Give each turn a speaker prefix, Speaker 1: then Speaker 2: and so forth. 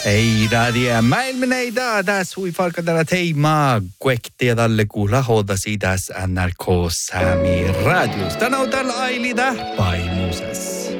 Speaker 1: Ei radia maailman ei tässä hui falkadella teimaa kuektia tälle kuulla hoodasi tässä NRK Sami radios. Tänään täällä Ailida Paimusas.